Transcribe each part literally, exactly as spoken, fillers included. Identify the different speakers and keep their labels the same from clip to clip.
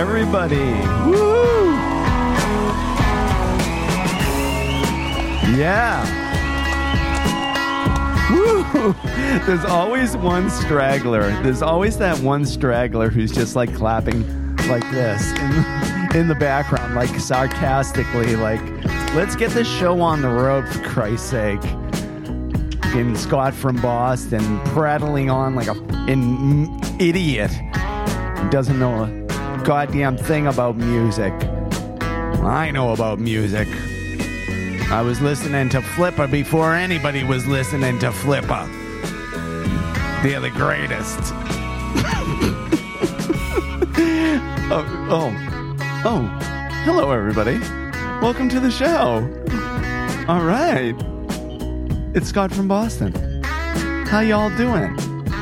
Speaker 1: everybody. Woo! Yeah. Woo! There's always one straggler. There's always that one straggler who's just like clapping like this in, in the background, like sarcastically, like, let's get this show on the road for Christ's sake. And Scott from Boston prattling on like a, an idiot. Doesn't know a goddamn thing about music. I know about music. I was listening to Flipper before anybody was listening to Flipper. They're the greatest. oh, oh, oh, hello everybody. Welcome to the show. All right. It's Scott from Boston. How y'all doing?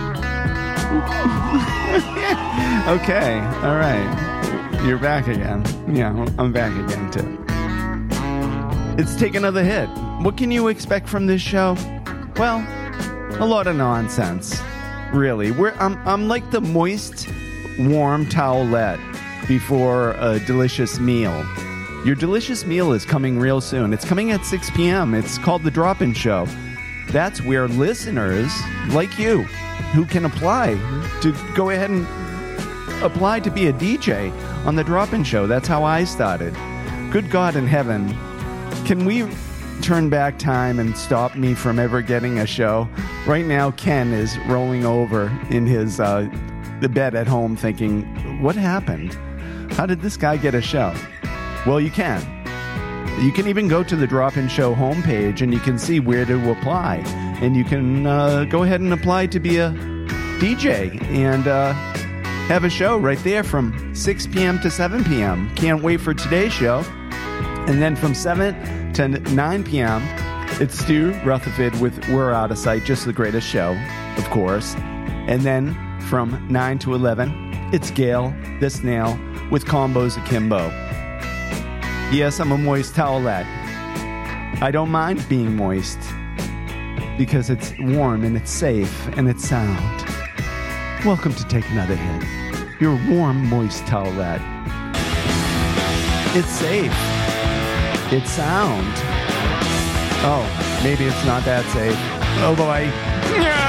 Speaker 1: Okay, all right. You're back again. Yeah, I'm back again too. It's Take Another Hit. What can you expect from this show? Well, a lot of nonsense. Really. We're, I'm, I'm like the moist, warm towelette before a delicious meal. Your delicious meal is coming real soon. It's coming at six p.m. It's called The Drop-In Show. That's where listeners like you who can apply to go ahead and apply to be a D J on The Drop-In Show. That's how I started. Good God in heaven. Can we turn back time and stop me from ever getting a show? Right now, Ken is rolling over in his uh, the bed at home thinking, what happened? How did this guy get a show? Well, you can. You can even go to the Drop-In Show homepage and you can see where to apply. And you can uh, go ahead and apply to be a D J and uh, have a show right there from six p.m. to seven p.m. Can't wait for today's show. And then from seven to nine p.m., it's Stu Rutherford with We're Out of Sight, just the greatest show, of course. And then from nine to eleven, it's Gail, the Snail, with Combos Akimbo. Yes, I'm a moist towelette. I don't mind being moist because it's warm and it's safe and it's sound. Welcome to Take Another Hit. Your warm, moist towelette. It's safe. It's sound. Oh, maybe it's not that safe. Oh boy.